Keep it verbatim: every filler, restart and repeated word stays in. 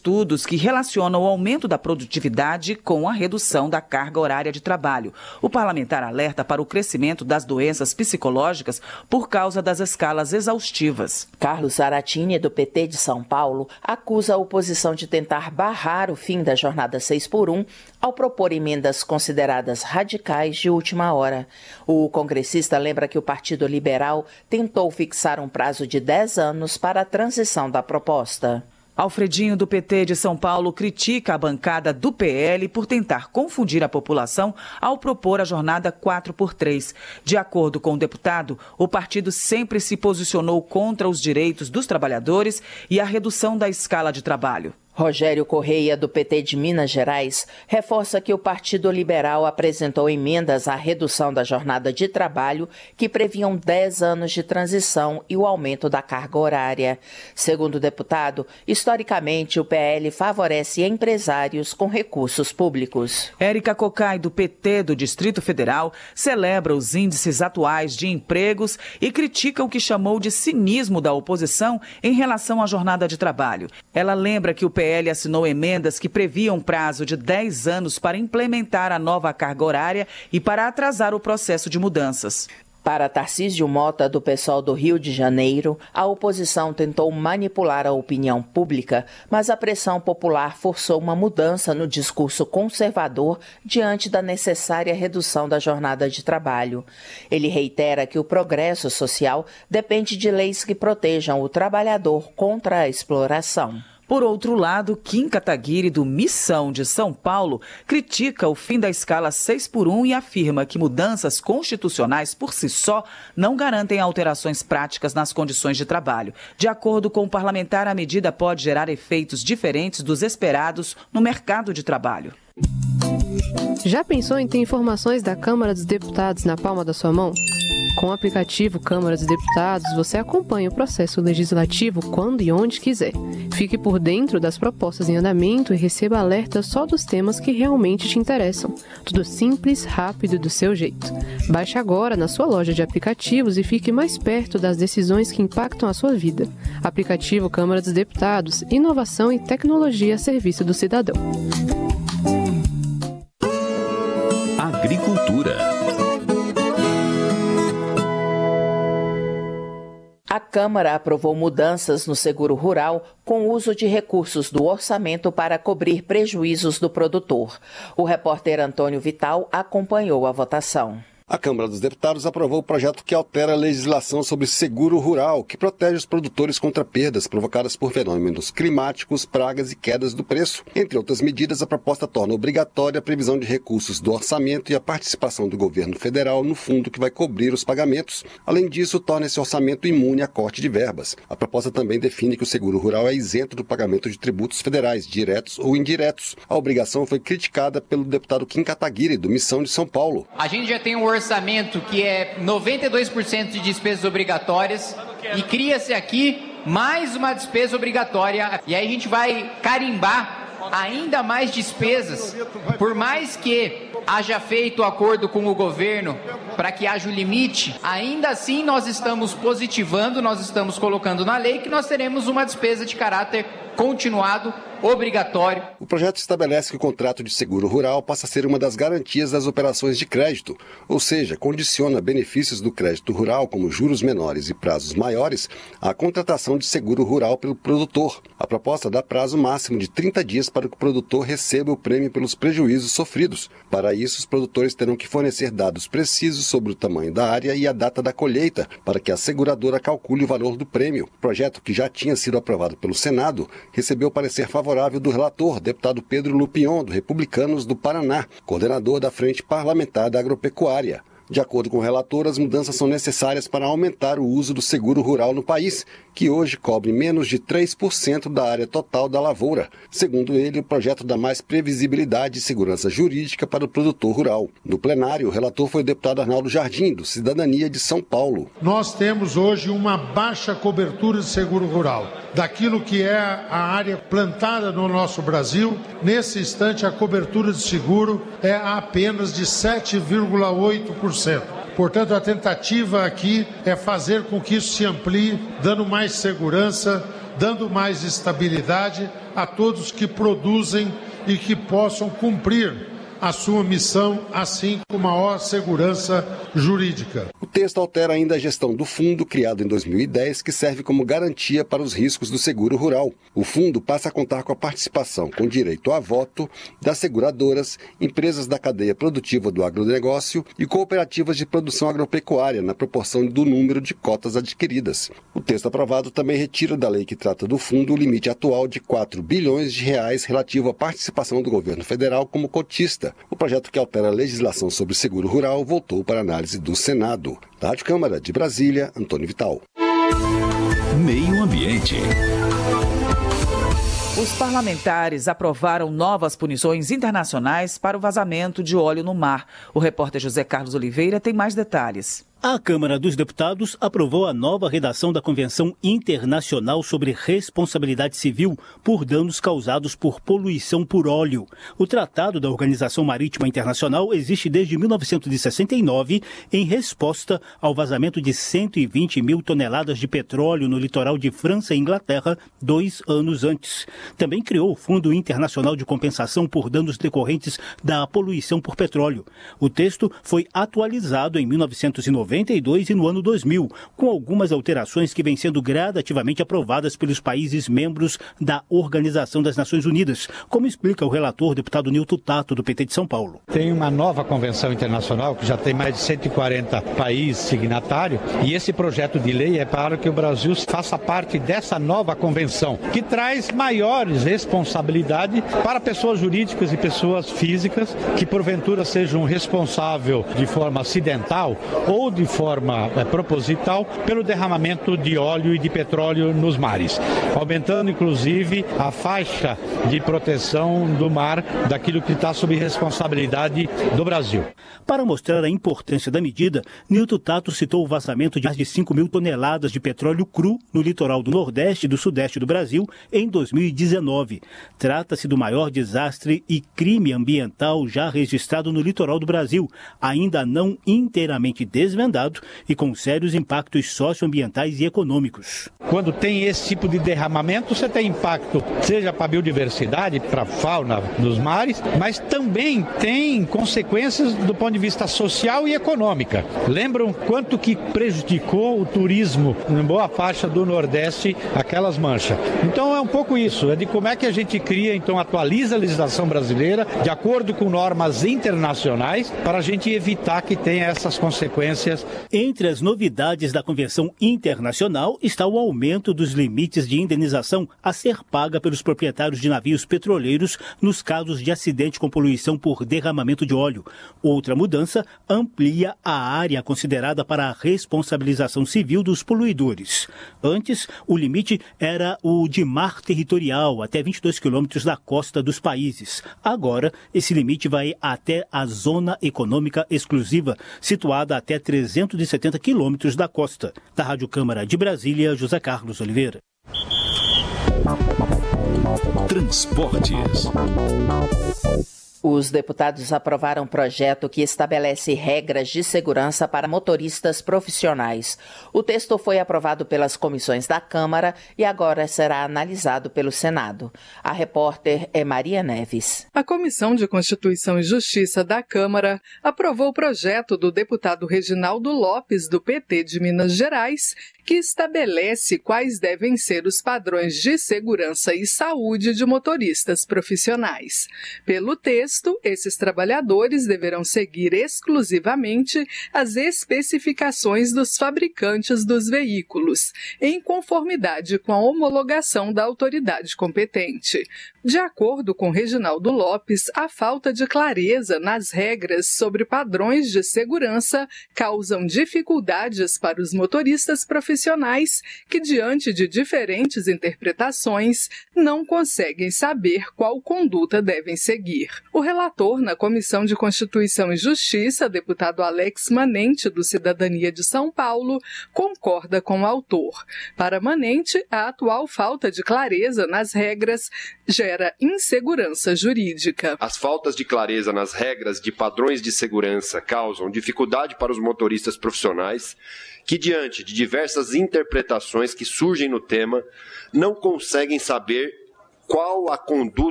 estudos que relacionam o aumento da produtividade com a redução da carga horária de trabalho. O parlamentar alerta para o crescimento das doenças psicológicas por causa das escalas exaustivas. Carlos Zaratini, do P T de São Paulo, acusa a oposição de tentar barrar o fim da jornada seis por um ao propor emendas consideradas radicais de última hora. O congressista lembra que o Partido Liberal tentou fixar um prazo de dez anos para a transição da proposta. Alfredinho, do P T de São Paulo, critica a bancada do P L por tentar confundir a população ao propor a jornada quatro por três. De acordo com o deputado, o partido sempre se posicionou contra os direitos dos trabalhadores e a redução da escala de trabalho. Rogério Correia, do P T de Minas Gerais, reforça que o Partido Liberal apresentou emendas à redução da jornada de trabalho que previam dez anos de transição e o aumento da carga horária. Segundo o deputado, historicamente o P L favorece empresários com recursos públicos. Érica Cocai, do P T do Distrito Federal, celebra os índices atuais de empregos e critica o que chamou de cinismo da oposição em relação à jornada de trabalho. Ela lembra que o P L assinou emendas que previam prazo de dez anos para implementar a nova carga horária e para atrasar o processo de mudanças. Para Tarcísio Mota, do PSOL do Rio de Janeiro, a oposição tentou manipular a opinião pública, mas a pressão popular forçou uma mudança no discurso conservador diante da necessária redução da jornada de trabalho. Ele reitera que o progresso social depende de leis que protejam o trabalhador contra a exploração. Por outro lado, Kim Kataguiri, do Missão de São Paulo, critica o fim da escala seis por um e afirma que mudanças constitucionais por si só não garantem alterações práticas nas condições de trabalho. De acordo com o parlamentar, a medida pode gerar efeitos diferentes dos esperados no mercado de trabalho. Já pensou em ter informações da Câmara dos Deputados na palma da sua mão? Com o aplicativo Câmara dos Deputados, você acompanha o processo legislativo quando e onde quiser. Fique por dentro das propostas em andamento e receba alertas só dos temas que realmente te interessam. Tudo simples, rápido e do seu jeito. Baixe agora na sua loja de aplicativos e fique mais perto das decisões que impactam a sua vida. Aplicativo Câmara dos Deputados, inovação e tecnologia a serviço do cidadão. Agricultura. A Câmara aprovou mudanças no seguro rural com o uso de recursos do orçamento para cobrir prejuízos do produtor. O repórter Antônio Vital acompanhou a votação. A Câmara dos Deputados aprovou o projeto que altera a legislação sobre seguro rural, que protege os produtores contra perdas provocadas por fenômenos climáticos, pragas e quedas do preço. Entre outras medidas, a proposta torna obrigatória a previsão de recursos do orçamento e a participação do governo federal no fundo que vai cobrir os pagamentos. Além disso, torna esse orçamento imune a corte de verbas. A proposta também define que o seguro rural é isento do pagamento de tributos federais, diretos ou indiretos. A obrigação foi criticada pelo deputado Kim Kataguiri, do Missão de São Paulo. A gente já tem um orçamento que é noventa e dois por cento de despesas obrigatórias e cria-se aqui mais uma despesa obrigatória e aí a gente vai carimbar ainda mais despesas, por mais que haja feito acordo com o governo para que haja o limite, ainda assim nós estamos positivando, nós estamos colocando na lei que nós teremos uma despesa de caráter continuado, obrigatório. O projeto estabelece que o contrato de seguro rural passa a ser uma das garantias das operações de crédito, ou seja, condiciona benefícios do crédito rural, como juros menores e prazos maiores, à contratação de seguro rural pelo produtor. A proposta dá prazo máximo de trinta dias para que o produtor receba o prêmio pelos prejuízos sofridos. Para isso, os produtores terão que fornecer dados precisos sobre o tamanho da área e a data da colheita, para que a seguradora calcule o valor do prêmio. O projeto, que já tinha sido aprovado pelo Senado, recebeu parecer favorável do relator, deputado Pedro Lupion, do Republicanos do Paraná, coordenador da Frente Parlamentar da Agropecuária. De acordo com o relator, as mudanças são necessárias para aumentar o uso do seguro rural no país, que hoje cobre menos de três por cento da área total da lavoura. Segundo ele, o projeto dá mais previsibilidade e segurança jurídica para o produtor rural. No plenário, o relator foi o deputado Arnaldo Jardim, do Cidadania de São Paulo. Nós temos hoje uma baixa cobertura de seguro rural. Daquilo que é a área plantada no nosso Brasil, nesse instante a cobertura de seguro é apenas de sete vírgula oito por cento. Portanto, a tentativa aqui é fazer com que isso se amplie, dando mais segurança dando mais estabilidade a todos que produzem e que possam cumprir a sua missão, assim com maior segurança jurídica. O texto altera ainda a gestão do fundo, criado em dois mil e dez, que serve como garantia para os riscos do seguro rural. O fundo passa a contar com a participação, com direito a voto, das seguradoras, empresas da cadeia produtiva do agronegócio e cooperativas de produção agropecuária, na proporção do número de cotas adquiridas. O texto aprovado também retira da lei que trata do fundo o limite atual de quatro bilhões de reais relativo à participação do governo federal como cotista. O projeto que altera a legislação sobre seguro rural voltou para análise do Senado. Da Rádio Câmara de Brasília, Antônio Vital. Meio Ambiente. Os parlamentares aprovaram novas punições internacionais para o vazamento de óleo no mar. O repórter José Carlos Oliveira tem mais detalhes. A Câmara dos Deputados aprovou a nova redação da Convenção Internacional sobre Responsabilidade Civil por danos causados por poluição por óleo. O Tratado da Organização Marítima Internacional existe desde mil novecentos e sessenta e nove em resposta ao vazamento de cento e vinte mil toneladas de petróleo no litoral de França e Inglaterra dois anos antes. Também criou o Fundo Internacional de Compensação por Danos Decorrentes da Poluição por Petróleo. O texto foi atualizado em mil novecentos e noventa e dois e no ano dois mil, com algumas alterações que vêm sendo gradativamente aprovadas pelos países membros da Organização das Nações Unidas, como explica o relator, deputado Nilton Tato, do P T de São Paulo. Tem uma nova convenção internacional que já tem mais de cento e quarenta países signatários, e esse projeto de lei é para que o Brasil faça parte dessa nova convenção, que traz maiores responsabilidades para pessoas jurídicas e pessoas físicas que porventura sejam responsáveis de forma acidental ou de forma é, proposital pelo derramamento de óleo e de petróleo nos mares, aumentando inclusive a faixa de proteção do mar daquilo que está sob responsabilidade do Brasil. Para mostrar a importância da medida, Nilton Tato citou o vazamento de mais de cinco mil toneladas de petróleo cru no litoral do Nordeste e do Sudeste do Brasil em dois mil e dezenove. Trata-se do maior desastre e crime ambiental já registrado no litoral do Brasil, ainda não inteiramente desvendado e com sérios impactos socioambientais e econômicos. Quando tem esse tipo de derramamento, você tem impacto, seja para a biodiversidade, para a fauna dos mares, mas também tem consequências do ponto de vista social e econômica. Lembram quanto que prejudicou o turismo em boa faixa do Nordeste, aquelas manchas? Então é um pouco isso, é de como é que a gente cria, então atualiza a legislação brasileira de acordo com normas internacionais para a gente evitar que tenha essas consequências. Entre as novidades da Convenção Internacional está o aumento dos limites de indenização a ser paga pelos proprietários de navios petroleiros nos casos de acidente com poluição por derramamento de óleo. Outra mudança amplia a área considerada para a responsabilização civil dos poluidores. Antes, o limite era o de mar territorial, até vinte e dois quilômetros da costa dos países. Agora, esse limite vai até a Zona Econômica Exclusiva, situada até trezentos e setenta quilômetros da costa. Da Rádio Câmara de Brasília, José Carlos Oliveira. Transportes. Os deputados aprovaram um projeto que estabelece regras de segurança para motoristas profissionais. O texto foi aprovado pelas comissões da Câmara e agora será analisado pelo Senado. A repórter é Maria Neves. A Comissão de Constituição e Justiça da Câmara aprovou o projeto do deputado Reginaldo Lopes, do P T de Minas Gerais, que estabelece quais devem ser os padrões de segurança e saúde de motoristas profissionais. Pelo texto, esses trabalhadores deverão seguir exclusivamente as especificações dos fabricantes dos veículos, em conformidade com a homologação da autoridade competente. De acordo com Reginaldo Lopes, a falta de clareza nas regras sobre padrões de segurança causam dificuldades para os motoristas profissionais que, diante de diferentes interpretações, não conseguem saber qual conduta devem seguir. O relator na Comissão de Constituição e Justiça, deputado Alex Manente, do Cidadania de São Paulo, concorda com o autor. Para Manente, a atual falta de clareza nas regras gera insegurança jurídica. As faltas de clareza nas regras de padrões de segurança causam dificuldade para os motoristas profissionais que, diante de diversas diversas interpretações que surgem no tema, não conseguem saber qual a conduta